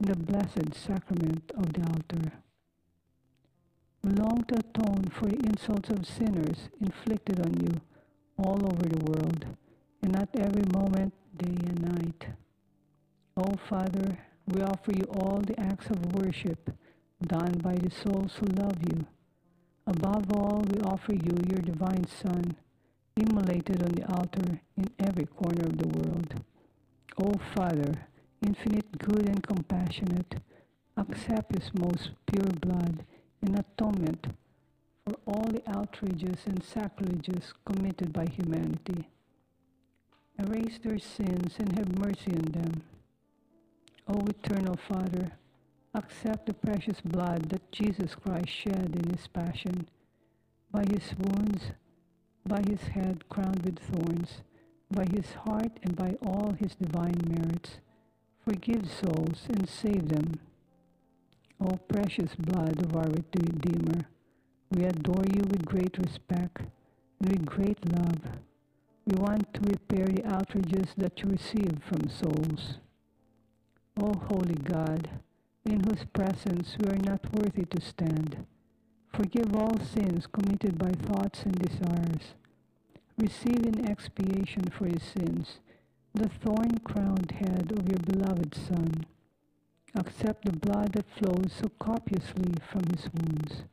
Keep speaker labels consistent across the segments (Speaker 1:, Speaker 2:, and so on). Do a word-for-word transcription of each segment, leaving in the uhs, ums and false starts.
Speaker 1: in the blessed sacrament of the altar. We long to atone for the insults of sinners inflicted on you all over the world, and at every moment, day and night. O Father, we offer you all the acts of worship done by the souls who love you. Above all, we offer you your divine Son, immolated on the altar in every corner of the world. O Father, infinite good and compassionate, accept his most pure blood in atonement for all the outrages and sacrileges committed by humanity. Erase their sins and have mercy on them. O Eternal Father, accept the precious blood that Jesus Christ shed in his passion. By his wounds, by his head crowned with thorns, by his heart and by all his divine merits, forgive souls and save them. O precious blood of our Redeemer, we adore you with great respect and with great love. We want to repair the outrages that you receive from souls. O Holy God, in whose presence we are not worthy to stand, forgive all sins committed by thoughts and desires. Receive in expiation for his sins the thorn-crowned head of your beloved Son. Accept the blood that flows so copiously from his wounds.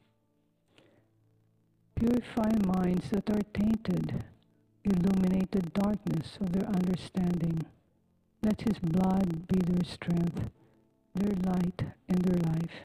Speaker 1: Purify minds that are tainted. Illuminate the darkness of their understanding. Let his blood be their strength, their light, and their life.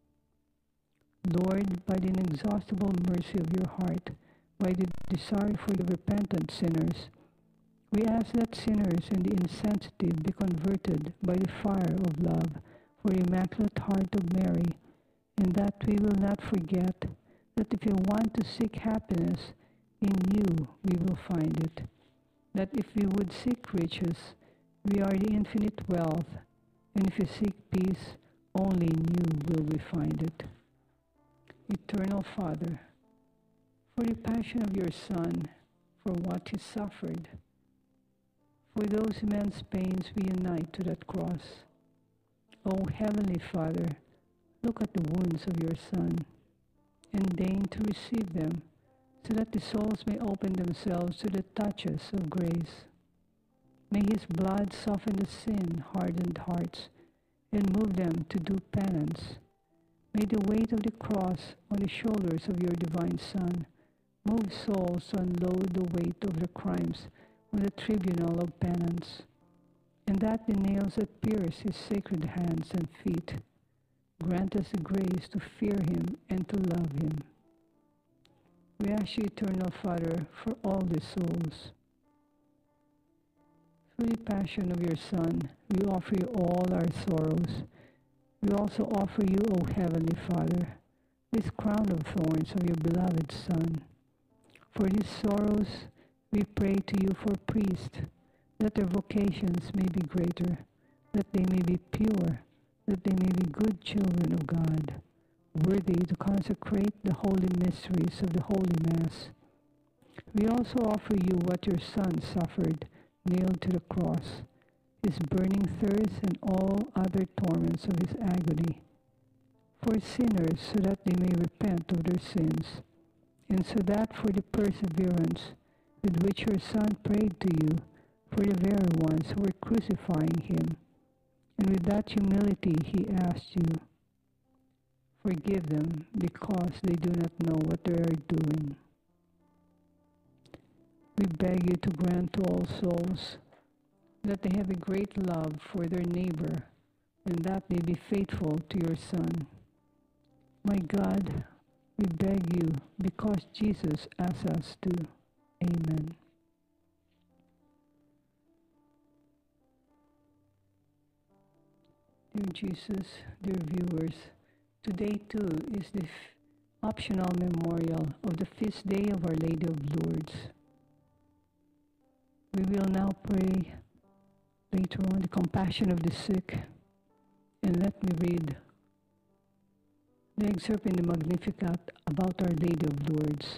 Speaker 1: Lord, by the inexhaustible mercy of your heart, by the desire for the repentant sinners, we ask that sinners and the insensitive be converted by the fire of love for the Immaculate Heart of Mary, and that we will not forget that if we want to seek happiness, in you we will find it. That if we would seek riches, we are the infinite wealth, and if we seek peace, only in you will we find it. Eternal Father, for the passion of your Son, for what he suffered, for those immense pains we unite to that cross. O Heavenly Father, look at the wounds of your Son, and deign to receive them, so that the souls may open themselves to the touches of grace. May his blood soften the sin-hardened hearts and move them to do penance. May the weight of the cross on the shoulders of your divine Son move souls to unload the weight of their crimes on the tribunal of penance, and that the nails that pierce his sacred hands and feet grant us the grace to fear him and to love him. We ask you, Eternal Father, for all the souls. Through the passion of your Son, we offer you all our sorrows. We also offer you, O Heavenly Father, this crown of thorns of your beloved Son. For these sorrows, we pray to you for priests, that their vocations may be greater, that they may be pure, that they may be good children of God, worthy to consecrate the holy mysteries of the Holy Mass. We also offer you what your Son suffered, nailed to the cross, his burning thirst and all other torments of his agony, for sinners, so that they may repent of their sins, and so that for the perseverance with which your Son prayed to you for the very ones who were crucifying him, and with that humility he asked you, forgive them because they do not know what they are doing. We beg you to grant to all souls that they have a great love for their neighbor, and that they be faithful to your Son. My God, we beg you because Jesus asks us to. Amen. Dear Jesus, dear viewers, today too is the optional memorial of the feast day of Our Lady of Lourdes. We will now pray later on the compassion of the sick, and let me read the excerpt in the Magnificat about Our Lady of Lourdes.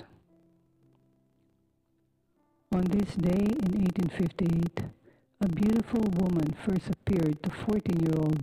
Speaker 1: On this day in eighteen fifty-eight, a beautiful woman first appeared to fourteen-year-old